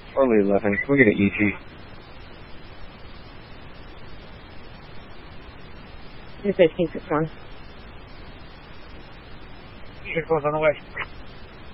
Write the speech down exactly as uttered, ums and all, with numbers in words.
Charlie eleven, can we get an E T? two fifteen, six one. Vehicle's on the way.